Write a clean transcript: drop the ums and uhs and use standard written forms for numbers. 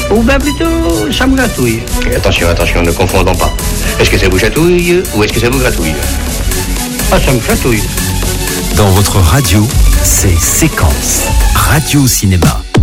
Ou bien plutôt, ça me gratouille. Et attention, ne confondons pas. Est-ce que ça vous chatouille ou est-ce que ça vous gratouille? Ah, ça me chatouille. Dans votre radio, c'est Séquence Radio Cinéma.